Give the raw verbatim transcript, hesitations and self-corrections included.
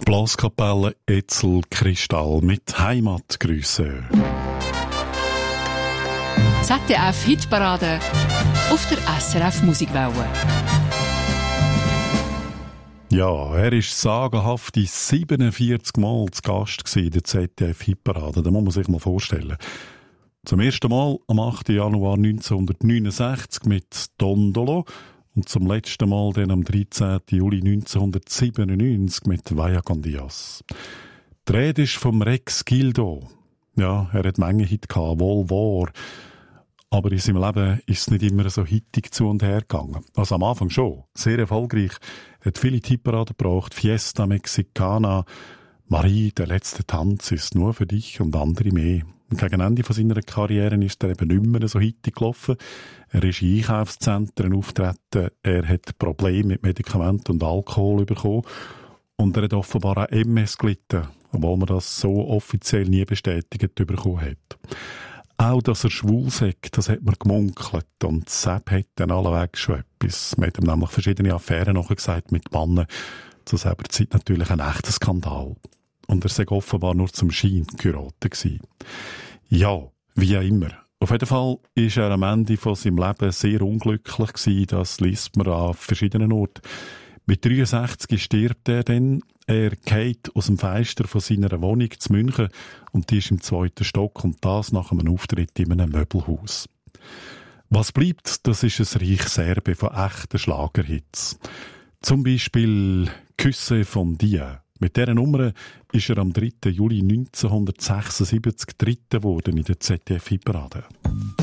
Blaskapelle Etzel Kristall mit Heimatgrüße. Z D F Hitparade auf der S R F Musikwelle. Ja, er war sagenhafte siebenundvierzig Mal zu Gast in der Z D F Hitparade. Da muss man sich mal vorstellen. Zum ersten Mal am achten Januar neunzehnhundertneunundsechzig mit Dondolo und zum letzten Mal dann am dreizehnten Juli neunzehnhundertsiebenundneunzig mit Vaya con Dios. Die Rede ist vom Rex Gildo. Ja, er hat Menge Hit gehabt, wohl wahr. Aber in seinem Leben ist es nicht immer so hittig zu und her gegangen. Also am Anfang schon. Sehr erfolgreich. Er hat viele Hitparaden gebracht. Fiesta Mexicana, Marie, der letzte Tanz ist nur für dich und andere mehr. Und gegen Ende von seiner Karriere ist er eben nicht mehr so hittig gelaufen. Er ist in Einkaufszentren auftreten. Er hat Probleme mit Medikamenten und Alkohol bekommen. Und er hat offenbar auch M S gelitten, obwohl man das so offiziell nie bestätigt bekommen hat. Auch, dass er schwul sei, das hat man gemunkelt. Und Sepp hat dann alleweg schon etwas. Man hat ihm nämlich verschiedene Affären nachgesagt mit Männern. Zu selber Zeit natürlich ein echter Skandal. Und er sei offenbar nur zum Schein geraten gewesen. Ja, wie auch immer. Auf jeden Fall ist er am Ende von seinem Leben sehr unglücklich gewesen. Das liest man an verschiedenen Orten. Mit dreiundsechzig stirbt er dann. Er geht aus dem Fenster von seiner Wohnung zu München und die ist im zweiten Stock und das nach einem Auftritt in einem Möbelhaus. Was bleibt, das ist ein reiches Erbe von echten Schlagerhits. Zum Beispiel «Küsse von dir». Mit dieser Nummer ist er am dritten Juli neunzehnhundertsechsundsiebzig Dritter geworden in der Z D F-Hitparade.